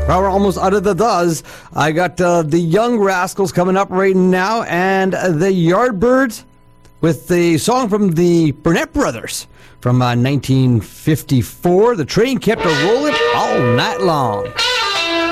Well, we're almost out of the does. I got the Young Rascals coming up right now, and the Yardbirds with the song from the Burnett Brothers from 1954. The train kept a rolling all night long.